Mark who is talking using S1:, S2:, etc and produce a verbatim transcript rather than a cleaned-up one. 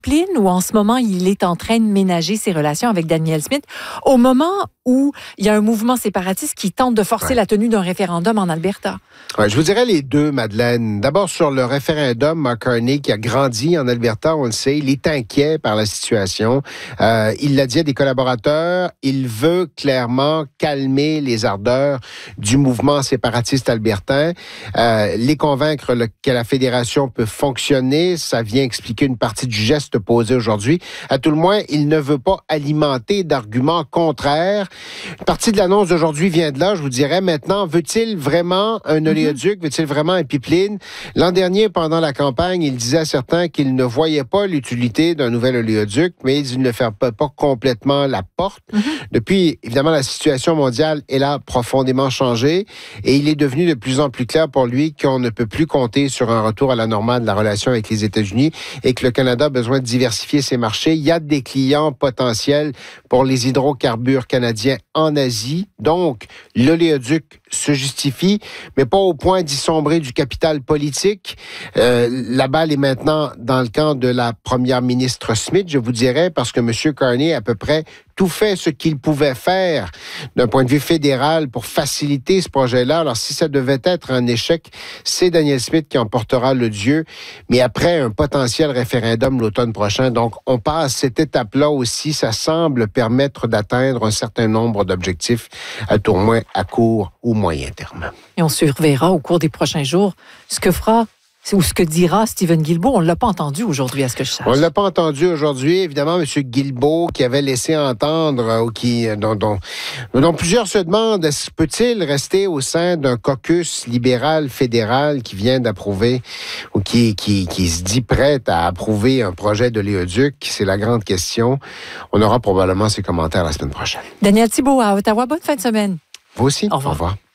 S1: Pline ou en ce moment, il est en train de ménager ses relations avec Danielle Smith au moment où il y a un mouvement séparatiste qui tente de forcer ouais. la tenue d'un référendum en Alberta?
S2: Ouais, je vous dirais les deux, Madeleine. D'abord, sur le référendum, Mark Carney, qui a grandi en Alberta, on le sait, il est inquiet par la situation. Euh, il l'a dit à des collaborateurs, il veut clairement calmer les ardeurs du mouvement séparatiste albertain, euh, les convaincre le, que la fédération peut fonctionner. Ça vient expliquer une partie du geste posé aujourd'hui. À tout le moins, il ne veut pas alimenter d'arguments contraires. Une partie de l'annonce d'aujourd'hui vient de là, je vous dirais. Maintenant, veut-il vraiment un oléoduc? Mm-hmm. Veut-il vraiment un pipeline? L'an dernier, pendant la campagne, il disait à certains qu'il ne voyait pas l'utilité d'un nouvel oléoduc, mais il ne ferme pas, pas complètement la porte. Mm-hmm. Depuis, évidemment, la situation mondiale est là profondément changée et il est devenu de plus en plus clair pour lui qu'on ne peut plus compter sur un retour à la normale de la relation avec les États-Unis et que le Canada a besoin de diversifier ses marchés. Il y a des clients potentiels pour les hydrocarbures canadiens en Asie. Donc, l'oléoduc se justifie, mais pas au point d'y sombrer du capital politique. Euh, la balle est maintenant dans le camp de la première ministre Smith, je vous dirais, parce que M. Carney a à peu près tout fait ce qu'il pouvait faire d'un point de vue fédéral pour faciliter ce projet-là. Alors, si ça devait être un échec, c'est Danielle Smith qui en portera le dieu, mais après un potentiel référendum l'automne prochain. Donc, on passe cette étape-là aussi. Ça semble permettre d'atteindre un certain nombre d'objectifs, à tout au moins à court ou moyen terme.
S1: Et on surveillera au cours des prochains jours ce que fera ou ce que dira Stephen Guilbeault. On ne l'a pas entendu aujourd'hui, à ce que je sache.
S2: On ne l'a pas entendu aujourd'hui. Évidemment, M. Guilbeault, qui avait laissé entendre, ou qui, dont, dont, dont plusieurs se demandent, peut-il rester au sein d'un caucus libéral fédéral qui vient d'approuver, ou qui, qui, qui se dit prêt à approuver un projet de l'oléoduc? C'est la grande question. On aura probablement ses commentaires la semaine prochaine.
S1: Daniel Thibeault à Ottawa. Bonne fin de semaine.
S2: Vous aussi.
S1: Au revoir.
S2: Au revoir.